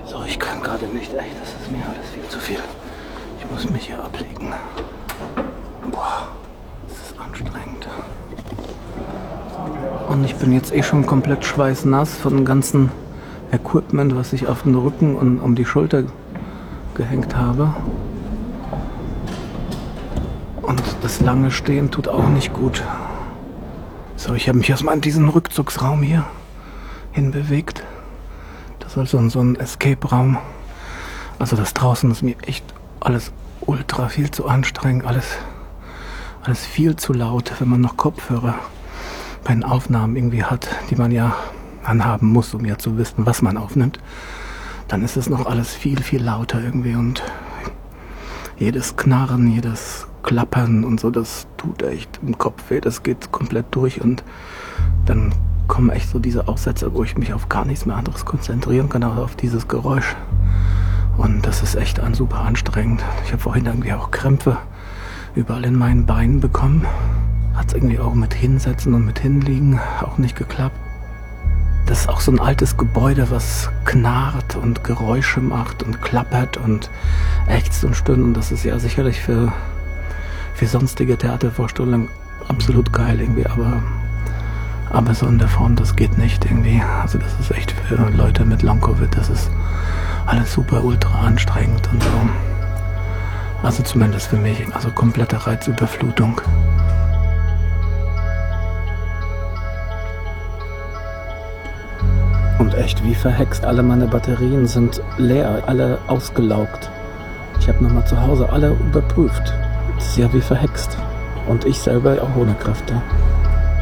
So, ich kann gerade nicht, echt, das ist mir alles viel zu viel. Ich muss mich hier ablegen. Boah, das ist anstrengend. Und ich bin jetzt schon komplett schweißnass von dem ganzen Equipment, was ich auf den Rücken und um die Schulter gehängt habe. Und das lange Stehen tut auch nicht gut. So, ich habe mich erstmal in diesen Rückzugsraum hier hinbewegt. Das ist also so ein Escape-Raum. Also das draußen ist mir echt alles ultra viel zu anstrengend, alles viel zu laut, wenn man noch Kopfhörer bei den Aufnahmen irgendwie hat, die man ja anhaben muss, um ja zu wissen, was man aufnimmt. Dann ist es noch alles viel, viel lauter irgendwie und jedes Knarren, jedes Klappern und so, das tut echt im Kopf weh, das geht komplett durch und dann kommen echt so diese Aussätze, wo ich mich auf gar nichts mehr anderes konzentrieren kann, aber auf dieses Geräusch. Und das ist echt super anstrengend. Ich habe vorhin irgendwie auch Krämpfe überall in meinen Beinen bekommen. Hat es irgendwie auch mit Hinsetzen und mit Hinliegen auch nicht geklappt. Das ist auch so ein altes Gebäude, was knarrt und Geräusche macht und klappert und ächzt und stöhnt. Und das ist ja sicherlich für sonstige Theatervorstellungen absolut geil irgendwie, aber so in der Form, das geht nicht irgendwie. Also das ist echt für Leute mit Long-Covid, das ist alles super ultra anstrengend und so. Also zumindest für mich, also komplette Reizüberflutung. Und echt wie verhext, alle meine Batterien sind leer, alle ausgelaugt. Ich habe nochmal zu Hause alle überprüft. Das ist ja wie verhext. Und ich selber auch ohne Kräfte.